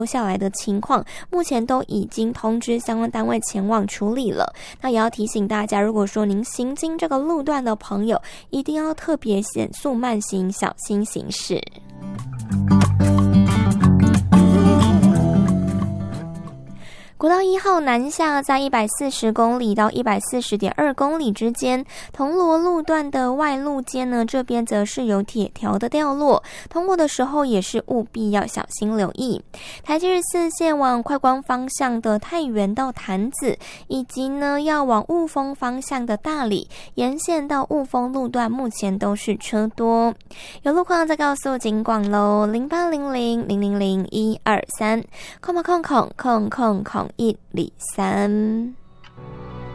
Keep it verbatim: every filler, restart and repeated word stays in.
下来的情况，目前都已经通知相关单位前往处理了。那也要提醒大家，如果说您行经这个路段的朋友，一定要特别减速慢行，小心行驶。国道一号南下，在一百四十公里到一百四十点二公里之间，铜锣路段的外路间呢，这边则是有铁条的掉落，通过的时候也是务必要小心留意。台七十四线往快光方向的太原到潭子，以及呢要往雾峰方向的大里沿线到雾峰路段，目前都是车多。有路况再告诉警广喽，零八零零零零零一二三，空空空空空空一里三。